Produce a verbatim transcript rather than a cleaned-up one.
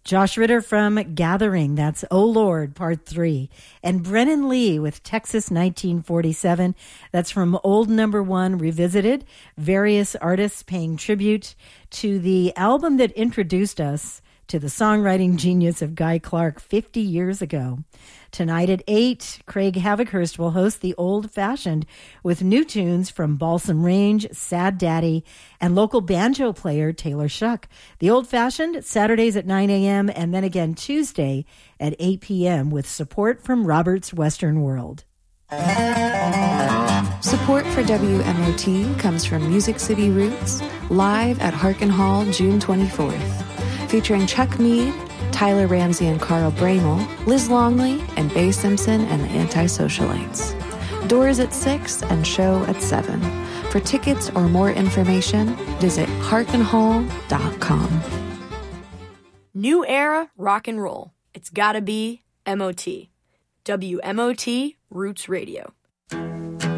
Josh Ritter from Gathering, that's Oh Lord, Part three. And Brennan Lee with Texas nineteen forty-seven, that's from Old Number One Revisited. Various artists paying tribute to the album that introduced us to the songwriting genius of Guy Clark fifty years ago. Tonight at eight, Craig Havikhurst will host The Old Fashioned with new tunes from Balsam Range, Sad Daddy, and local banjo player Taylor Shuck. The Old Fashioned, Saturdays at nine a.m. and then again Tuesday at eight p.m. with support from Robert's Western World. Support for W M O T comes from Music City Roots, live at Harkin Hall June twenty-fourth, featuring Chuck Mead, Tyler Ramsey and Carl Bramel, Liz Longley, and Bay Simpson and the Anti-Socialites. Doors at six and show at seven. For tickets or more information, visit harkin hall dot com. New era rock and roll. It's gotta be M O T. W M O T Roots Radio.